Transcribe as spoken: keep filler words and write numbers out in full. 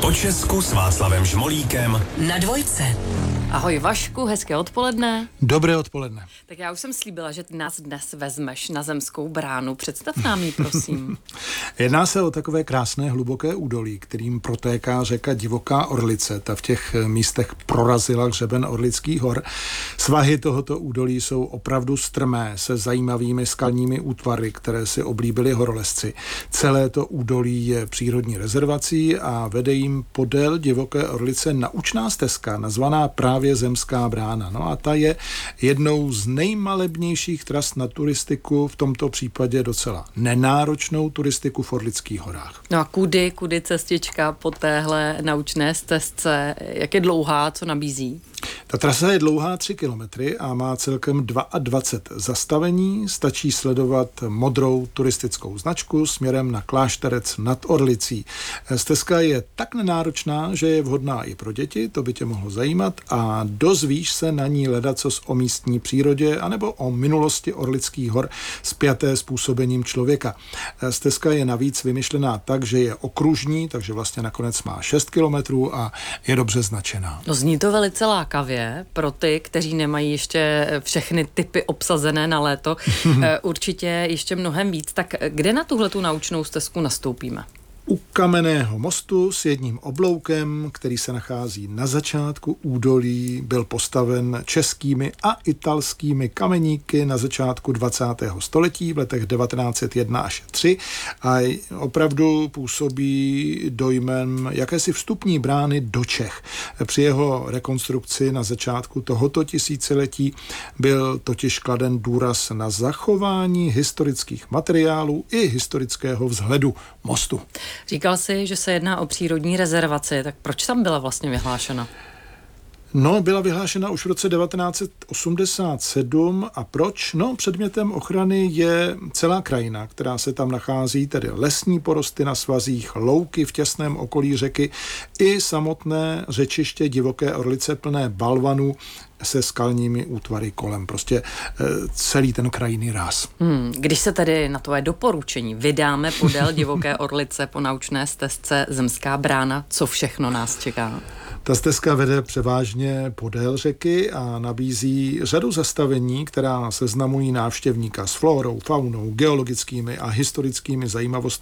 Po Česku s Václavem Žmolíkem na dvojce. Ahoj Vašku, hezké odpoledne. Dobré odpoledne. Tak já už jsem slíbila, že ty nás dnes vezmeš na Zemskou bránu. Představ nám ji, prosím. Jedná se o takové krásné hluboké údolí, kterým protéká řeka Divoká Orlice. Ta v těch místech prorazila hřeben Orlických hor. Svahy tohoto údolí jsou opravdu strmé, se zajímavými skalními útvary, které si oblíbili horolezci. Celé to údolí je přírodní rezervací a vede jim podél Divoké Orlice naučná stezka, nazvaná právě Zemská brána. No a ta je jednou z nejmalebnějších tras na turistiku, v tomto případě docela nenáročnou turistiku v Orlických horách. No a kudy, kudy cestička po téhle naučné stezce, jak je dlouhá, co nabízí? Ta trasa je dlouhá tři kilometry a má celkem dvacet dva zastavení. Stačí sledovat modrou turistickou značku směrem na Klášterec nad Orlicí. Stezka je tak nenáročná, že je vhodná i pro děti, to by tě mohlo zajímat, a dozvíš se na ní ledacos o místní přírodě anebo o minulosti Orlických hor spjaté s působením člověka. Stezka je navíc vymyšlená tak, že je okružní, takže vlastně nakonec má šest kilometrů a je dobře značená. No, zní to velice lákavě pro ty, kteří nemají ještě všechny typy obsazené na léto. Určitě ještě mnohem víc. Tak kde na tuhletu naučnou stezku nastoupíme? U kamenného mostu s jedním obloukem, který se nachází na začátku údolí, byl postaven českými a italskými kameníky na začátku dvacátého století v letech devatenáct set jedna až tři a opravdu působí dojmem jakési vstupní brány do Čech. Při jeho rekonstrukci na začátku tohoto tisíciletí byl totiž kladen důraz na zachování historických materiálů i historického vzhledu mostu. Říkal jsi, že se jedná o přírodní rezervaci, tak proč tam byla vlastně vyhlášena? No, byla vyhlášena už v roce devatenáct set osmdesát sedm a proč? No, předmětem ochrany je celá krajina, která se tam nachází, tedy lesní porosty na svazích, louky v těsném okolí řeky i samotné řečiště Divoké Orlice plné balvanů se skalními útvary kolem. Prostě e, celý ten krajinný ráz. Hmm, když se tedy na tvoje doporučení vydáme podél Divoké Orlice po naučné stezce Zemská brána, co všechno nás čeká? Ta stezka vede převážně podél řeky a nabízí řadu zastavení, která seznamují návštěvníka s flórou, faunou, geologickými a historickými zajímavostmi